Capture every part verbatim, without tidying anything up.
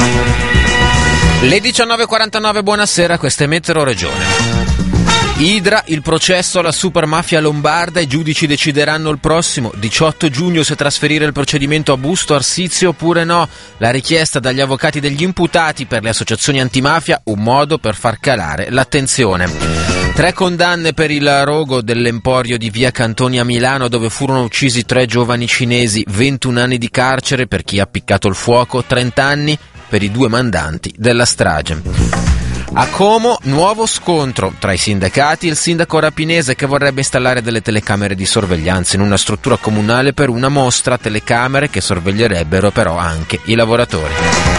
Le diciannove e quarantanove, buonasera, questa è Meteo Regione. Idra, il processo alla supermafia lombarda, i giudici decideranno il prossimo diciotto giugno se trasferire il procedimento a Busto Arsizio oppure no. La richiesta dagli avvocati degli imputati per le associazioni antimafia, un modo per far calare l'attenzione. Tre condanne per il rogo dell'emporio di via Cantoni a Milano, dove furono uccisi tre giovani cinesi, ventuno anni di carcere per chi ha appiccato il fuoco, trenta anni per i due mandanti della strage. A Como, nuovo scontro tra i sindacati e il sindaco rapinese che vorrebbe installare delle telecamere di sorveglianza in una struttura comunale per una mostra, telecamere che sorveglierebbero però anche i lavoratori.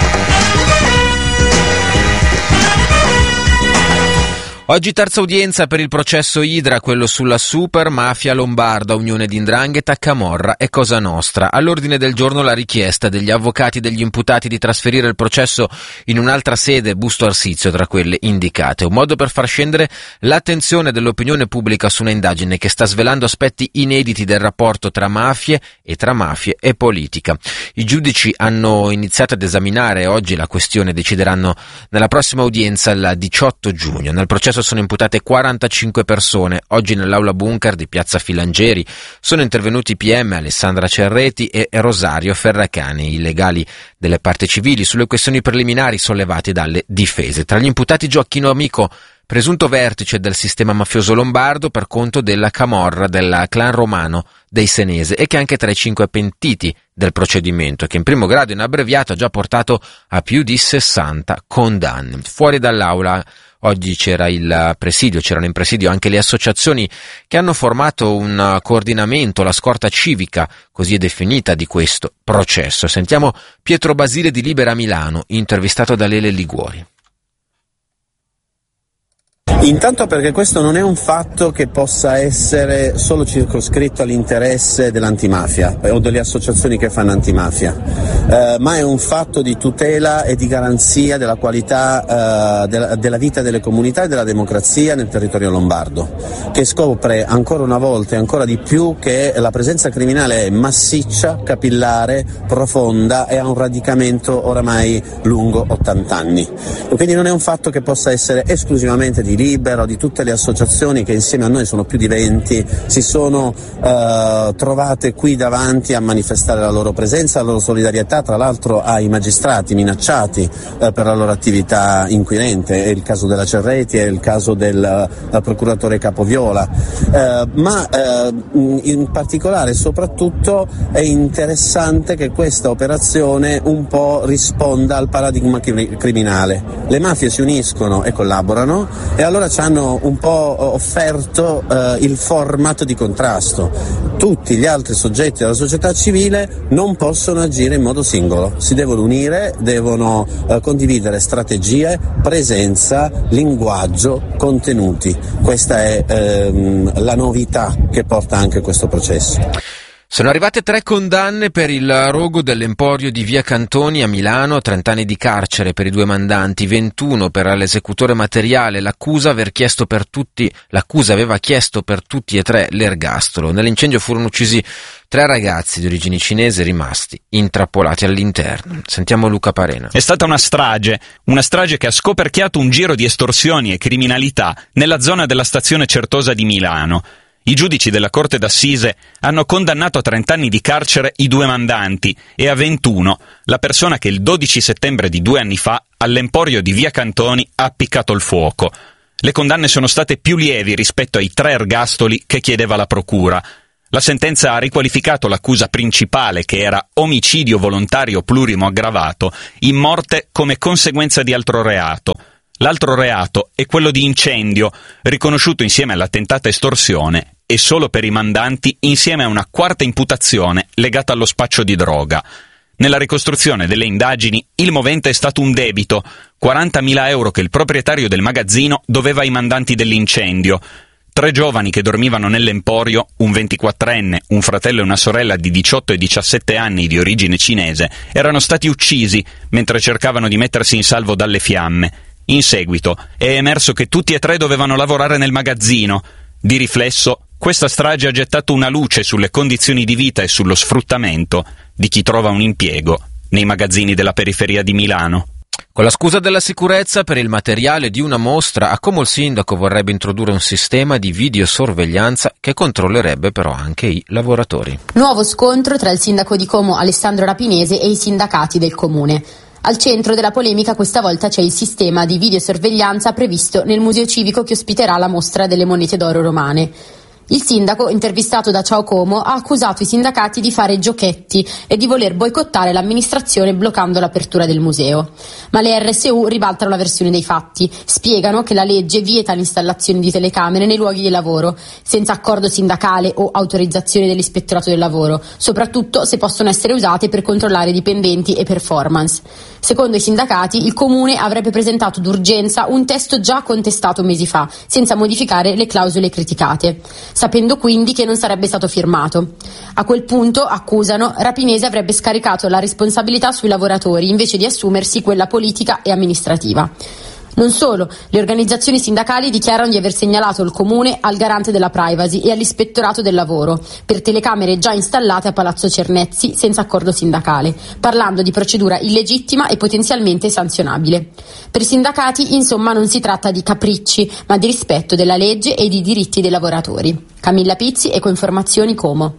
Oggi terza udienza per il processo Idra, quello sulla super mafia lombarda, unione di 'ndrangheta, Camorra e Cosa Nostra. All'ordine del giorno la richiesta degli avvocati degli imputati di trasferire il processo in un'altra sede, Busto Arsizio, tra quelle indicate. Un modo per far scendere l'attenzione dell'opinione pubblica su una indagine che sta svelando aspetti inediti del rapporto tra mafie e tra mafie e politica. I giudici hanno iniziato ad esaminare oggi la questione e decideranno nella prossima udienza il diciotto giugno. Nel processo sono imputate quarantacinque persone. Oggi nell'aula bunker di Piazza Filangeri sono intervenuti i P M Alessandra Cerreti e Rosario Ferracani, i legali delle parti civili, sulle questioni preliminari sollevate dalle difese. Tra gli imputati Gioacchino Amico, presunto vertice del sistema mafioso lombardo per conto della Camorra, del clan romano dei Senese, e che è anche tra i cinque pentiti del procedimento, che in primo grado in abbreviato ha già portato a più di sessanta condanne. Fuori dall'aula oggi c'era il presidio, c'erano in presidio anche le associazioni che hanno formato un coordinamento, la scorta civica, così è definita, di questo processo. Sentiamo Pietro Basile di Libera Milano, intervistato da Lele Liguori. Intanto perché questo non è un fatto che possa essere solo circoscritto all'interesse dell'antimafia o delle associazioni che fanno antimafia, eh, ma è un fatto di tutela e di garanzia della qualità eh, della, della vita delle comunità e della democrazia nel territorio lombardo, che scopre ancora una volta e ancora di più che la presenza criminale è massiccia, capillare, profonda e ha un radicamento oramai lungo ottanta anni. Quindi non è un fatto che possa essere esclusivamente di Libero, di tutte le associazioni che insieme a noi sono più di venti, si sono eh, trovate qui davanti a manifestare la loro presenza, la loro solidarietà, tra l'altro ai magistrati minacciati eh, per la loro attività inquirente. È il caso della Cerreti, è il caso del uh, procuratore Capoviola, eh, ma eh, in particolare e soprattutto è interessante che questa operazione un po' risponda al paradigma criminale. Le mafie si uniscono e collaborano e allora ci hanno un po' offerto eh, il format di contrasto. Tutti gli altri soggetti della società civile non possono agire in modo singolo, si devono unire, devono eh, condividere strategie, presenza, linguaggio, contenuti. Questa è ehm, la novità che porta anche questo processo. Sono arrivate tre condanne per il rogo dell'emporio di via Cantoni a Milano, trenta anni di carcere per i due mandanti, ventuno per l'esecutore materiale. L'accusa, aver chiesto per tutti, l'accusa aveva chiesto per tutti e tre l'ergastolo. Nell'incendio furono uccisi tre ragazzi di origine cinese rimasti intrappolati all'interno. Sentiamo Luca Parena. È stata una strage, una strage che ha scoperchiato un giro di estorsioni e criminalità nella zona della stazione Certosa di Milano. I giudici della Corte d'Assise hanno condannato a trenta anni di carcere i due mandanti e a ventuno la persona che il dodici settembre di due anni fa all'emporio di via Cantoni ha appiccato il fuoco. Le condanne sono state più lievi rispetto ai tre ergastoli che chiedeva la procura. La sentenza ha riqualificato l'accusa principale, che era omicidio volontario plurimo aggravato, in morte come conseguenza di altro reato. L'altro reato è quello di incendio, riconosciuto insieme all'attentata estorsione e solo per i mandanti insieme a una quarta imputazione legata allo spaccio di droga. Nella ricostruzione delle indagini il movente è stato un debito, quarantamila euro che il proprietario del magazzino doveva ai mandanti dell'incendio. Tre giovani che dormivano nell'emporio, un ventiquattrenne, un fratello e una sorella di diciotto e diciassette anni di origine cinese, erano stati uccisi mentre cercavano di mettersi in salvo dalle fiamme. In seguito è emerso che tutti e tre dovevano lavorare nel magazzino. Di riflesso, questa strage ha gettato una luce sulle condizioni di vita e sullo sfruttamento di chi trova un impiego nei magazzini della periferia di Milano. Con la scusa della sicurezza per il materiale di una mostra, a Como il sindaco vorrebbe introdurre un sistema di videosorveglianza che controllerebbe però anche i lavoratori. Nuovo scontro tra il sindaco di Como Alessandro Rapinese e i sindacati del comune. Al centro della polemica questa volta c'è il sistema di videosorveglianza previsto nel museo civico che ospiterà la mostra delle monete d'oro romane. Il sindaco, intervistato da Ciao Como, ha accusato i sindacati di fare giochetti e di voler boicottare l'amministrazione bloccando l'apertura del museo. Ma le erre esse u ribaltano la versione dei fatti. Spiegano che la legge vieta l'installazione di telecamere nei luoghi di lavoro, senza accordo sindacale o autorizzazione dell'ispettorato del lavoro, soprattutto se possono essere usate per controllare dipendenti e performance. Secondo i sindacati, il comune avrebbe presentato d'urgenza un testo già contestato mesi fa, senza modificare le clausole criticate, sapendo quindi che non sarebbe stato firmato. A quel punto, accusano, Rapinese avrebbe scaricato la responsabilità sui lavoratori invece di assumersi quella politica e amministrativa. Non solo, le organizzazioni sindacali dichiarano di aver segnalato il comune al garante della privacy e all'ispettorato del lavoro per telecamere già installate a Palazzo Cernezzi senza accordo sindacale, parlando di procedura illegittima e potenzialmente sanzionabile. Per i sindacati, insomma, non si tratta di capricci, ma di rispetto della legge e di diritti dei lavoratori. Camilla Pizzi, Ecoinformazioni, Como.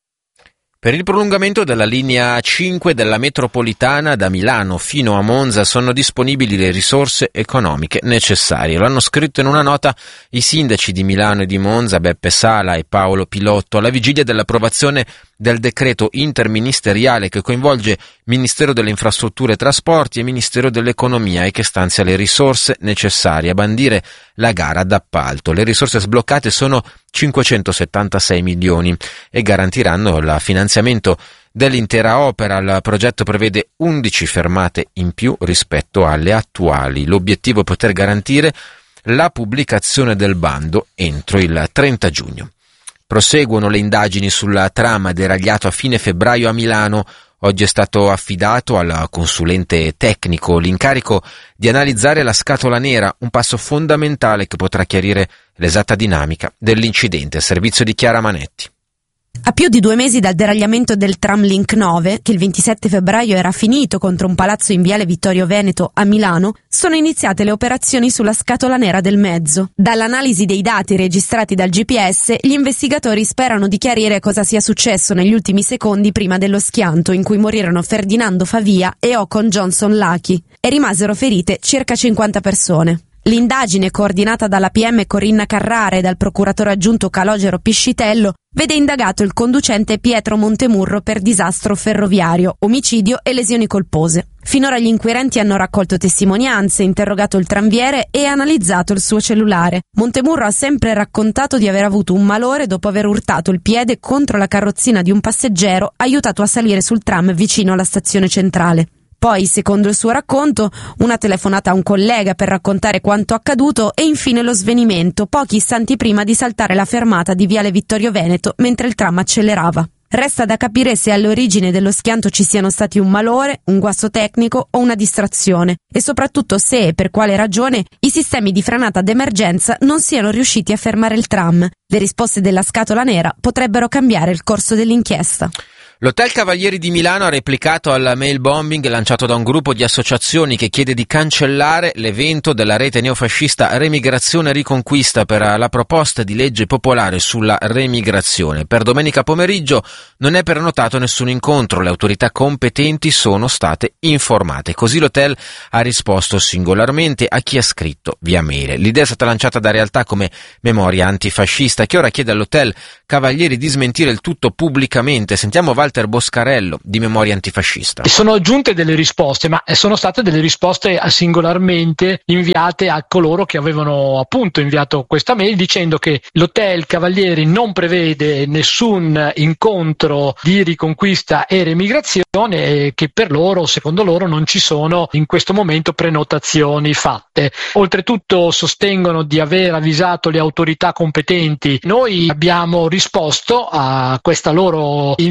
Per il prolungamento della linea cinque della metropolitana da Milano fino a Monza sono disponibili le risorse economiche necessarie. Lo hanno scritto in una nota i sindaci di Milano e di Monza, Beppe Sala e Paolo Pilotto, alla vigilia dell'approvazione del decreto interministeriale che coinvolge Ministero delle Infrastrutture e Trasporti e Ministero dell'Economia e che stanzia le risorse necessarie a bandire la gara d'appalto. Le risorse sbloccate sono cinquecentosettantasei milioni e garantiranno il finanziamento dell'intera opera. Il progetto prevede undici fermate in più rispetto alle attuali. L'obiettivo è poter garantire la pubblicazione del bando entro il trenta giugno. Proseguono le indagini sul tram deragliato a fine febbraio a Milano. Oggi è stato affidato al consulente tecnico l'incarico di analizzare la scatola nera, un passo fondamentale che potrà chiarire l'esatta dinamica dell'incidente. Servizio di Chiara Manetti. A più di due mesi dal deragliamento del Tramlink nove, che il ventisette febbraio era finito contro un palazzo in viale Vittorio Veneto a Milano, sono iniziate le operazioni sulla scatola nera del mezzo. Dall'analisi dei dati registrati dal G P S, gli investigatori sperano di chiarire cosa sia successo negli ultimi secondi prima dello schianto in cui morirono Ferdinando Favia e Ocon Johnson Lucky e rimasero ferite circa cinquanta persone. L'indagine, coordinata dalla P M Corinna Carrara e dal procuratore aggiunto Calogero Piscitello, vede indagato il conducente Pietro Montemurro per disastro ferroviario, omicidio e lesioni colpose. Finora gli inquirenti hanno raccolto testimonianze, interrogato il tranviere e analizzato il suo cellulare. Montemurro ha sempre raccontato di aver avuto un malore dopo aver urtato il piede contro la carrozzina di un passeggero aiutato a salire sul tram vicino alla stazione centrale. Poi, secondo il suo racconto, una telefonata a un collega per raccontare quanto accaduto e infine lo svenimento, pochi istanti prima di saltare la fermata di Viale Vittorio Veneto mentre il tram accelerava. Resta da capire se all'origine dello schianto ci siano stati un malore, un guasto tecnico o una distrazione e soprattutto se e per quale ragione i sistemi di frenata d'emergenza non siano riusciti a fermare il tram. Le risposte della scatola nera potrebbero cambiare il corso dell'inchiesta. L'Hotel Cavalieri di Milano ha replicato al mail bombing lanciato da un gruppo di associazioni che chiede di cancellare l'evento della rete neofascista Remigrazione e Riconquista per la proposta di legge popolare sulla remigrazione. Per domenica pomeriggio non è prenotato nessun incontro, le autorità competenti sono state informate. Così l'hotel ha risposto singolarmente a chi ha scritto via mail. L'idea è stata lanciata da realtà come Memoria Antifascista, che ora chiede all'Hotel Cavalieri di smentire il tutto pubblicamente. Sentiamo Walter Boscarello di Memoria Antifascista. Sono giunte delle risposte, ma sono state delle risposte singolarmente inviate a coloro che avevano appunto inviato questa mail dicendo che l'Hotel Cavalieri non prevede nessun incontro di riconquista e remigrazione e che per loro, secondo loro, non ci sono in questo momento prenotazioni fatte. Oltretutto sostengono di aver avvisato le autorità competenti. Noi abbiamo risposto a questa loro informazione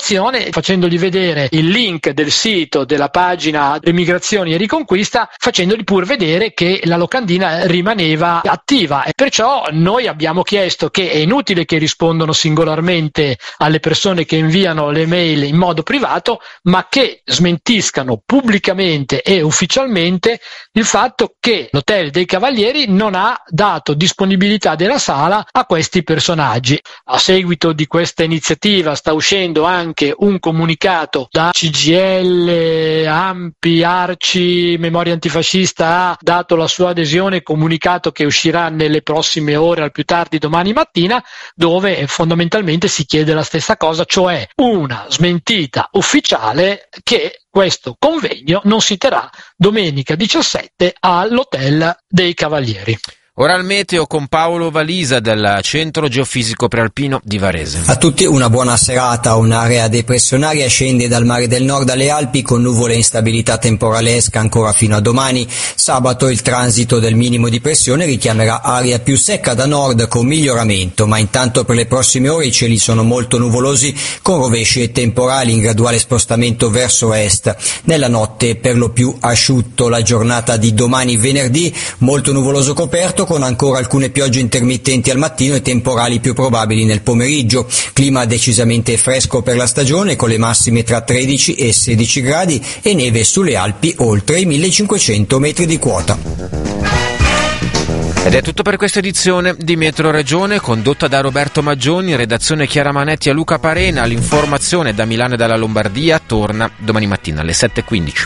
l'immigrazione, facendogli vedere il link del sito della pagina Immigrazioni e Riconquista, facendogli pur vedere che la locandina rimaneva attiva. E perciò noi abbiamo chiesto che è inutile che rispondano singolarmente alle persone che inviano le mail in modo privato, ma che smentiscano pubblicamente e ufficialmente il fatto che l'Hotel dei Cavalieri non ha dato disponibilità della sala a questi personaggi. A seguito di questa iniziativa sta uscendo anche un comunicato da C G I L, ANPI, ARCI, Memoria Antifascista ha dato la sua adesione, comunicato che uscirà nelle prossime ore, al più tardi domani mattina, dove fondamentalmente si chiede la stessa cosa, cioè una smentita ufficiale che questo convegno non si terrà domenica diciassette all'Hotel dei Cavalieri. Ora al meteo con Paolo Valisa del Centro Geofisico Prealpino di Varese. A tutti una buona serata. Un'area depressionaria scende dal mare del nord alle Alpi con nuvole e instabilità temporalesca ancora fino a domani. Sabato il transito del minimo di pressione richiamerà aria più secca da nord con miglioramento, ma intanto per le prossime ore i cieli sono molto nuvolosi con rovesci e temporali in graduale spostamento verso est. Nella notte per lo più asciutto. La giornata di domani venerdì molto nuvoloso coperto con ancora alcune piogge intermittenti al mattino e temporali più probabili nel pomeriggio. Clima decisamente fresco per la stagione con le massime tra tredici e sedici gradi e neve sulle Alpi oltre i millecinquecento metri di quota. Ed è tutto per questa edizione di Metro Regione, condotta da Roberto Maggioni, redazione Chiara Manetti e Luca Parena. L'informazione da Milano e dalla Lombardia torna domani mattina alle sette e quindici.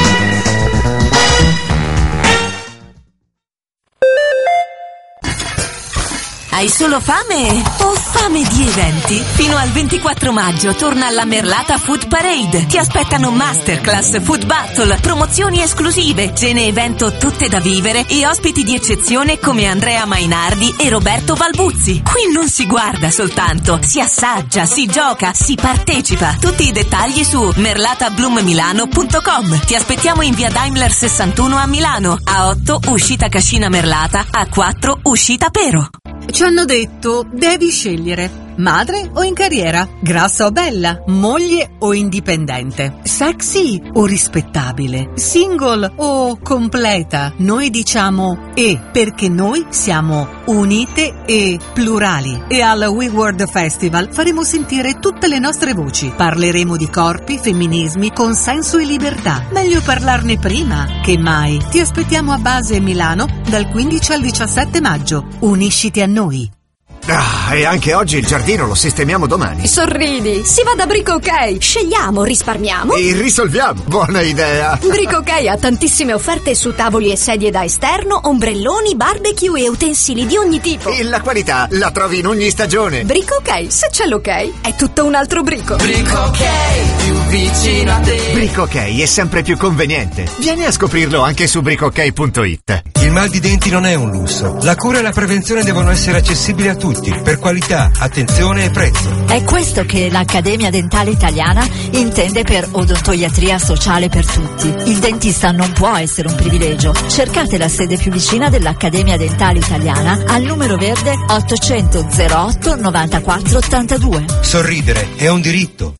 Hai solo fame o fame di eventi? Fino al ventiquattro maggio torna alla Merlata Food Parade. Ti aspettano masterclass, food battle, promozioni esclusive, cene evento tutte da vivere e ospiti di eccezione come Andrea Mainardi e Roberto Balbuzzi. Qui non si guarda soltanto, si assaggia, si gioca, si partecipa. Tutti i dettagli su merlata bloom milano punto com. Ti aspettiamo in via Daimler sessantuno a Milano, a otto uscita Cascina Merlata, a quattro uscita Pero. Ci hanno detto, devi scegliere, madre o in carriera, grassa o bella, moglie o indipendente, sexy o rispettabile, single o completa. Noi diciamo E, perché noi siamo unite e plurali. E al We World Festival faremo sentire tutte le nostre voci. Parleremo di corpi, femminismi, consenso e libertà. Meglio parlarne prima che mai. Ti aspettiamo a Base Milano dal quindici al diciassette maggio. Unisciti a noi. Ah, e anche oggi il giardino lo sistemiamo domani. Sorridi, si va da Brico Ok. Scegliamo, risparmiamo e risolviamo. Buona idea. Brico Ok ha tantissime offerte su tavoli e sedie da esterno, ombrelloni, barbecue e utensili di ogni tipo. E la qualità la trovi in ogni stagione. Brico Ok, se c'è l'ok, è tutto un altro Brico. Brico Ok, più vicino a te. Brico Ok è sempre più conveniente. Vieni a scoprirlo anche su brico ok punto it. Il mal di denti non è un lusso. La cura e la prevenzione devono essere accessibili a tutti, per qualità, attenzione e prezzo. È questo che l'Accademia Dentale Italiana intende per odontoiatria sociale per tutti. Il dentista non può essere un privilegio. Cercate la sede più vicina dell'Accademia Dentale Italiana al numero verde ottocento zero otto novantaquattro ottantadue. Sorridere è un diritto.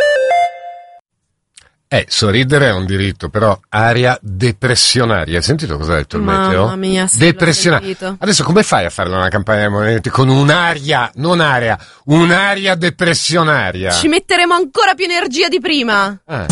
Eh, sorridere è un diritto, però aria depressionaria. Hai sentito cosa ha detto il meteo? Mamma mia, sì, depressionaria. Adesso come fai a farla una campagna con un'aria, non aria, un'aria depressionaria? Ci metteremo ancora più energia di prima. Eh.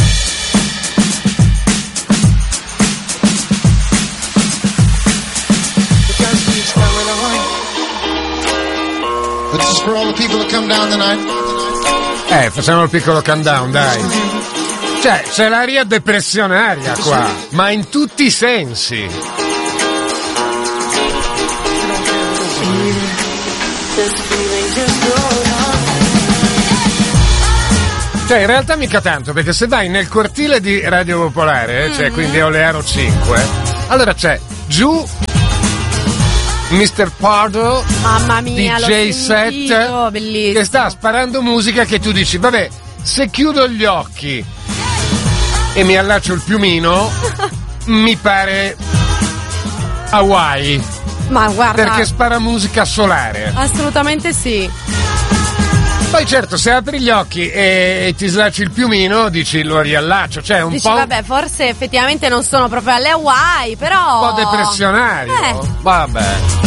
Eh, facciamo il piccolo countdown, dai. Cioè, c'è l'aria depressionaria qua, ma in tutti i sensi. Cioè, in realtà mica tanto, perché se vai nel cortile di Radio Popolare, eh, cioè quindi Olearo cinque, allora c'è giù mister Pardo, mamma mia, D J set, che sta sparando musica che tu dici, vabbè, se chiudo gli occhi e mi allaccio il piumino mi pare Hawaii. Ma guarda, perché spara musica solare. Assolutamente sì. Poi certo, se apri gli occhi e ti slacci il piumino, dici lo riallaccio, cioè un Dici, po'... vabbè, forse effettivamente non sono proprio alle Hawaii, però... un po' depressionario. Eh. Vabbè.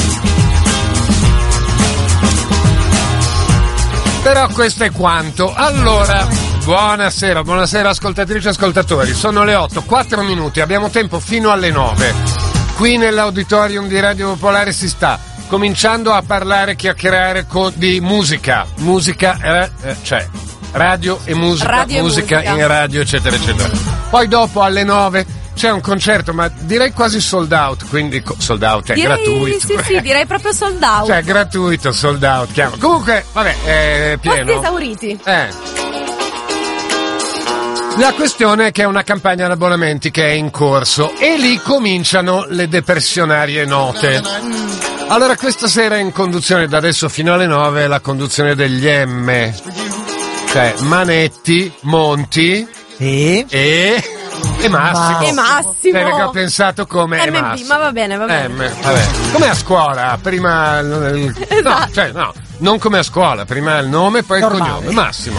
Però questo è quanto. Allora, buonasera, buonasera ascoltatrici e ascoltatori. Sono le otto, quattro minuti, abbiamo tempo fino alle nove. Qui nell'auditorium di Radio Popolare si sta cominciando a parlare, chiacchierare con, di musica. Musica, eh, eh, cioè, radio e musica, radio musica, e musica in radio, eccetera, eccetera. Poi dopo alle nove c'è un concerto, ma direi quasi sold out, quindi sold out, è direi, gratuito. Sì, sì, direi proprio sold out. Cioè, gratuito, sold out, chiamo. Comunque, vabbè, è pieno. Posti esauriti. Eh. La questione è che è una campagna di abbonamenti che è in corso e lì cominciano le depressionarie note. Allora, questa sera in conduzione, da adesso fino alle nove, la conduzione degli M. Cioè, Manetti, Monti e... e... E Massimo. E Massimo. Perché ho pensato come M B, ma va bene, va bene. M, vabbè. Come a scuola, prima il, esatto. No, cioè no, non come a scuola, prima il nome, poi Normale. il cognome, Massimo.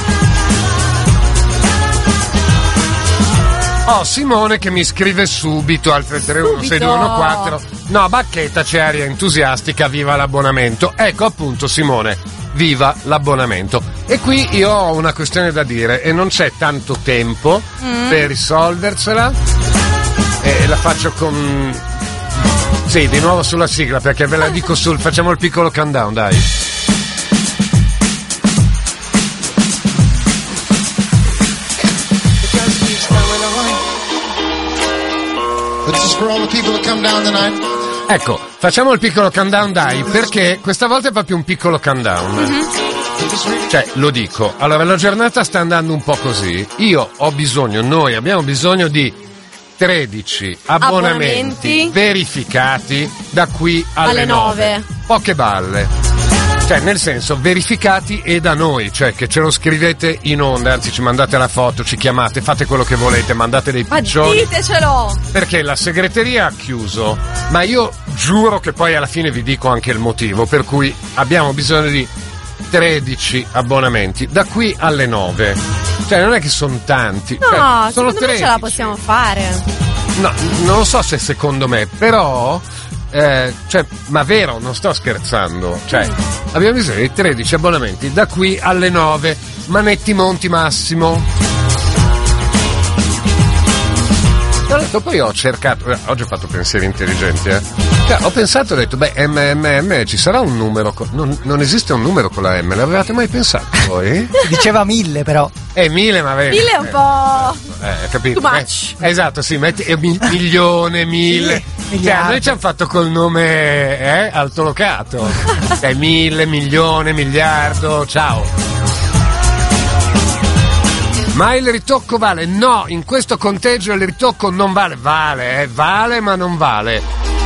Oh, Simone che mi scrive subito al tre tre uno sei due uno quattro. No, bacchetta, c'è aria entusiastica, viva l'abbonamento. Ecco appunto Simone, viva l'abbonamento. E qui io ho una questione da dire e non c'è tanto tempo mm. per risolversela. E la faccio con... Sì, di nuovo sulla sigla perché ve la dico sul... Facciamo il piccolo countdown, dai. Ecco, facciamo il piccolo countdown, dai, perché questa volta è proprio un piccolo countdown. Mm-hmm. Cioè, lo dico, allora la giornata sta andando un po' così. Io ho bisogno, noi abbiamo bisogno di tredici abbonamenti, abbonamenti verificati da qui alle, alle nove. Poche balle. Cioè, nel senso, verificati e da noi, cioè che ce lo scrivete in onda, anzi ci mandate la foto, ci chiamate, fate quello che volete, mandate dei piccioni. Ma ditecelo! Perché la segreteria ha chiuso, ma io giuro che poi alla fine vi dico anche il motivo, per cui abbiamo bisogno di tredici abbonamenti, da qui alle nove. Cioè, non è che sono tanti. No, cioè, sono secondo me ce la possiamo fare. No, non lo so se secondo me, però... Eh, cioè, ma vero, non sto scherzando. Cioè, mm. abbiamo bisogno di tredici abbonamenti da qui alle nove. Manetti, Monti, Massimo. Tra l'altro poi ho cercato, eh, oggi ho fatto pensieri intelligenti, eh. Cioè, ho pensato, ho detto, beh, M M M, ci sarà un numero, con... non, non esiste un numero con la M, l'avevate mai pensato voi? Diceva mille però. Eh, mille, ma vedi. Mille è un po'... Eh, capito? Too much. Eh, esatto, sì, metti eh, mi, milione, mille. Sì, cioè, noi ci hanno fatto col nome, eh, altolocato. Cioè, mille, milione, miliardo, ciao. Ma il ritocco vale? No, in questo conteggio il ritocco non vale. Vale, eh, vale ma non vale.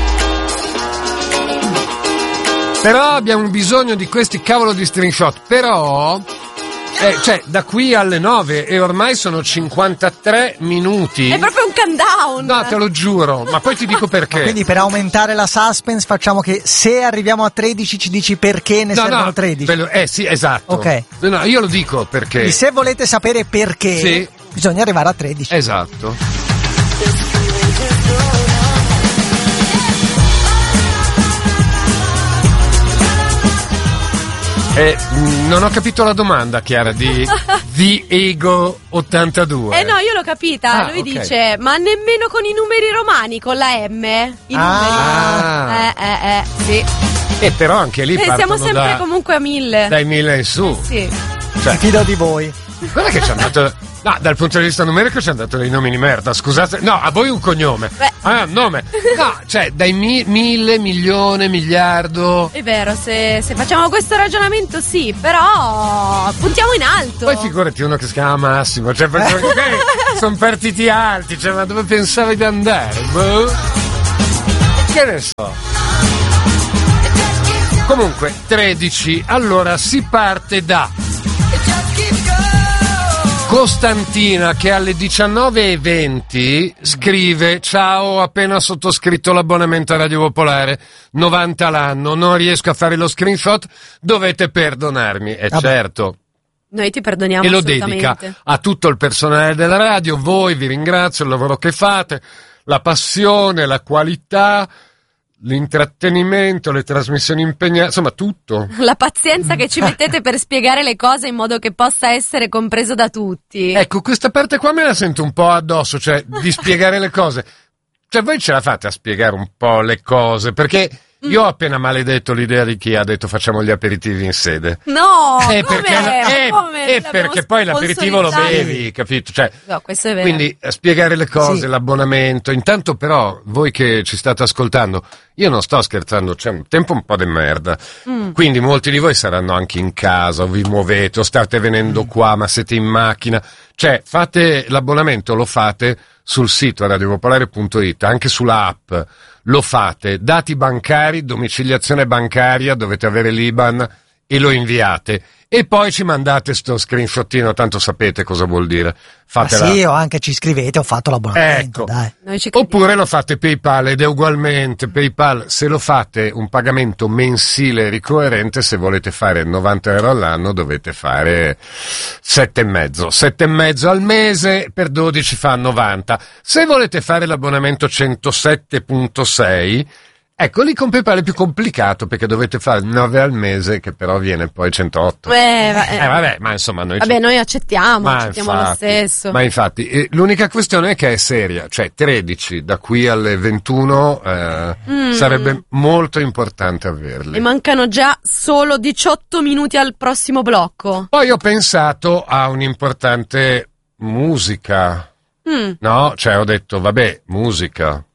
Però abbiamo bisogno di questi cavolo di screenshot. Però, eh, cioè, da qui alle nove e ormai sono cinquantatré minuti. È proprio un countdown. No, te lo giuro, ma poi ti dico perché. Ma quindi per aumentare la suspense facciamo che se arriviamo a tredici ci dici perché ne no, servono no, tredici. Lo, eh sì, esatto. Ok. No, io lo dico perché. Quindi se volete sapere perché, sì, bisogna arrivare a tredici. Esatto. Eh, non ho capito la domanda, Chiara, di The Ego ottantadue. Eh no, io l'ho capita. Ah, Lui okay. dice, ma nemmeno con i numeri romani, con la M? I ah. numeri. Eh, eh, eh, sì. E però anche lì eh, siamo sempre da, comunque a mille. Dai mille in su. Eh, sì. Cioè, mi fido di voi. Guarda che ci hanno dato... No, dal punto di vista numerico ci hanno dato dei nomi di merda, scusate. No, a voi un cognome. Beh. Ah, un nome. No, cioè, dai mi, mille, milione, miliardo. È vero, se, se facciamo questo ragionamento sì, però puntiamo in alto. Poi figurati uno che si chiama Massimo, cioè, perché sono partiti alti, cioè, ma dove pensavi di andare? Boh. Che ne so. Comunque, tredici, allora si parte da... Costantina che alle diciannove e venti scrive: ciao, ho appena sottoscritto l'abbonamento a Radio Popolare, novanta l'anno, non riesco a fare lo screenshot, dovete perdonarmi. E Vabbè. certo. Noi ti perdoniamo E lo assolutamente. dedica a tutto il personale della radio, voi vi ringrazio, il lavoro che fate, la passione, la qualità, l'intrattenimento, le trasmissioni impegnate, insomma tutto. La pazienza che ci mettete per spiegare le cose in modo che possa essere compreso da tutti. Ecco, questa parte qua me la sento un po' addosso, cioè di spiegare le cose. Cioè voi ce la fate a spiegare un po' le cose, perché io ho appena maledetto l'idea di chi ha detto facciamo gli aperitivi in sede. No, Eh, come? perché, eh, Come? eh, L'abbiamo perché poi l'aperitivo lo sponsorizzati. bevi, capito? Cioè, No, questo è vero. quindi eh, spiegare le cose, Sì. l'abbonamento. Intanto però, voi che ci state ascoltando, io non sto scherzando, c'è un tempo un po' di merda. Mm. Quindi molti di voi saranno anche in casa, o vi muovete, o state venendo qua, ma siete in macchina. Cioè, fate l'abbonamento, lo fate sul sito radiopopolare punto it, anche sulla app. Lo fate, dati bancari, domiciliazione bancaria, dovete avere l'I B A N e lo inviate. E poi ci mandate sto screenshotino, tanto sapete cosa vuol dire. Ma Fatela. sì, o anche ci scrivete, ho fatto l'abbonamento, Ecco. dai. Noi ci Oppure lo fate PayPal ed è ugualmente PayPal. Se lo fate un pagamento mensile ricorrente, se volete fare novanta euro all'anno dovete fare sette e mezzo. Sette e mezzo al mese per dodici fa novanta. Se volete fare l'abbonamento centosette virgola sei, ecco lì con PayPal è più complicato perché dovete fare nove al mese che però viene poi centootto. Eh, va- eh. Eh vabbè, ma insomma noi Vabbè, noi accettiamo, Ma accettiamo lo infatti, stesso. Ma infatti, eh, l'unica questione è che è seria, cioè tredici da qui alle ventuno eh, Mm. sarebbe molto importante averli. E mancano già solo diciotto minuti al prossimo blocco. Poi ho pensato a un'importante musica, Mm. no? Cioè ho detto, vabbè, musica.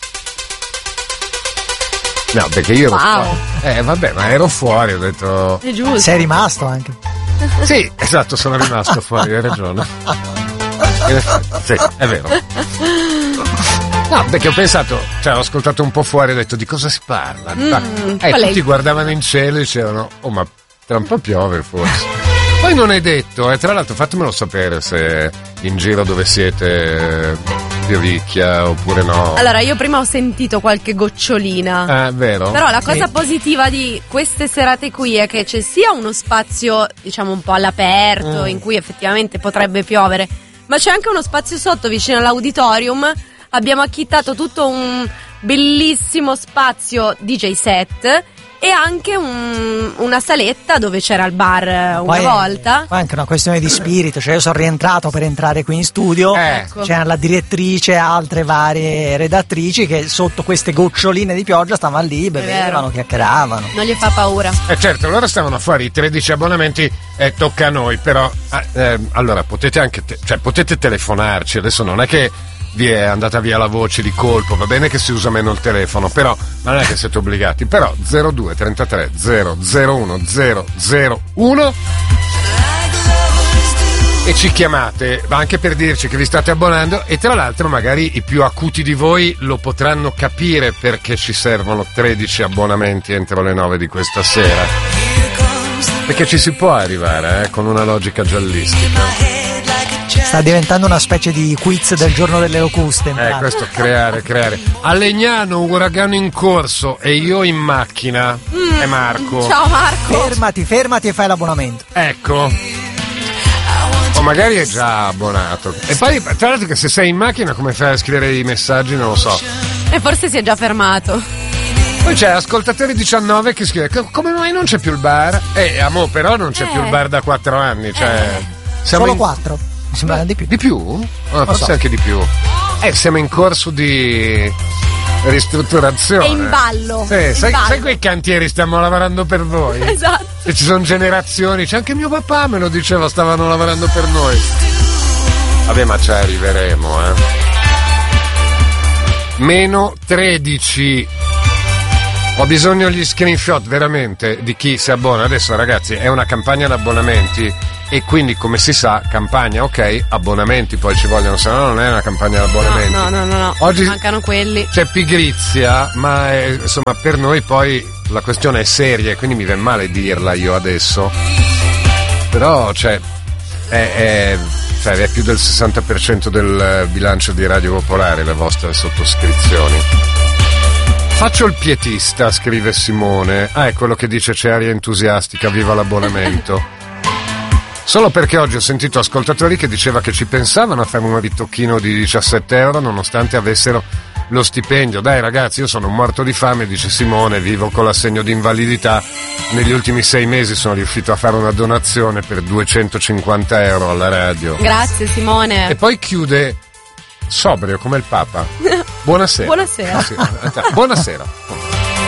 No, perché io ero Wow. fuori. Eh, vabbè, ma ero fuori, ho detto... È giusto. Sei rimasto anche. Sì, esatto, sono rimasto fuori, hai ragione. In effetti, sì, è vero. No, perché ho pensato, cioè ho ascoltato un po' fuori e ho detto di cosa si parla? Mm, Ma- eh, qual è tutti il- guardavano in cielo e dicevano, oh ma tra un po' piove forse. Poi non è detto, e tra l'altro fatemelo sapere se in giro dove siete piovicchia oppure no. Allora, io prima ho sentito qualche gocciolina. Eh, vero? Però la cosa Sì. positiva di queste serate qui è che c'è sia uno spazio, diciamo, un po' all'aperto, Mm. in cui effettivamente potrebbe piovere, ma c'è anche uno spazio sotto, vicino all'auditorium. Abbiamo acchittato tutto un bellissimo spazio D J set e anche un- una saletta dove c'era il bar eh, una Poi- volta. Poi è anche una questione di spirito, cioè io sono rientrato per entrare qui in studio, Ecco. c'era la direttrice e altre varie redattrici che sotto queste goccioline di pioggia stavano lì, bevevano, chiacchieravano. Non gli fa paura. Eh certo, loro stavano fuori, i tredici abbonamenti, eh, tocca a noi, però ah, eh, allora potete anche te- cioè potete telefonarci, adesso non è che vi è andata via la voce di colpo, va bene che si usa meno il telefono, però non è che siete obbligati, però zero due trentatré zero zero uno zero zero uno e ci chiamate anche per dirci che vi state abbonando e tra l'altro magari i più acuti di voi lo potranno capire perché ci servono tredici abbonamenti entro le nove di questa sera, perché ci si può arrivare eh, con una logica giallistica. Sta diventando una specie di quiz del giorno delle locuste. in Eh, pratica. questo creare, creare. A Legnano un uragano in corso e io in macchina. Mm. E Marco. Ciao Marco. Fermati, fermati e fai l'abbonamento. Ecco. O magari è già abbonato. E poi, tra l'altro, che se sei in macchina, come fai a scrivere i messaggi, non lo so. E forse si è già fermato. Poi c'è ascoltatore diciannove che scrive: "Co- come mai non c'è più il bar? Eh, amo, però non c'è Eh. più il bar da quattro anni. Cioè, siamo Solo in- quattro. Mi sembra di più. Di più? Ah, forse so. anche di più. Eh, siamo in corso di ristrutturazione. È in ballo. Sì, In sai, ballo. sai quei cantieri stiamo lavorando per voi? Esatto. E ci sono generazioni, c'è anche mio papà me lo diceva, stavano lavorando per noi. Vabbè, ma ci arriveremo, eh. Meno tredici. Ho bisogno degli screenshot veramente di chi si abbona. Adesso ragazzi è una campagna di abbonamenti e quindi come si sa campagna ok, abbonamenti poi ci vogliono, se no non è una campagna di abbonamenti. No, no, no, no. Oggi mancano quelli. c'è pigrizia, ma è- insomma per noi poi la questione è seria e quindi mi viene male dirla io adesso. Però cioè è, è- Cioè è più del sessanta per cento del bilancio di Radio Popolare le vostre sottoscrizioni. Faccio il pietista, scrive Simone. Ah, è quello che dice c'è aria entusiastica, viva l'abbonamento. Solo perché oggi ho sentito ascoltatori che diceva che ci pensavano a fare un ritocchino di diciassette euro nonostante avessero lo stipendio. Dai ragazzi, io sono morto di fame, dice Simone, vivo con l'assegno di invalidità. Negli ultimi sei mesi sono riuscito a fare una donazione per duecentocinquanta euro alla radio. Grazie Simone. E poi chiude sobrio come il Papa. Buonasera. Buonasera. Sì, buonasera.